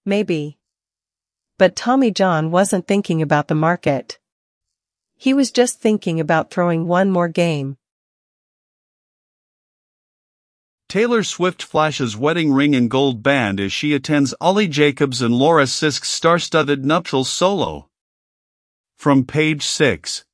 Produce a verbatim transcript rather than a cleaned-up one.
Maybe. But Tommy John wasn't thinking about the market. He was just thinking about throwing one more game. Taylor Swift flashes wedding ring and gold band as she attends Ollie Jacobs and Laura Sisk's star-studded nuptials solo. From Page Six.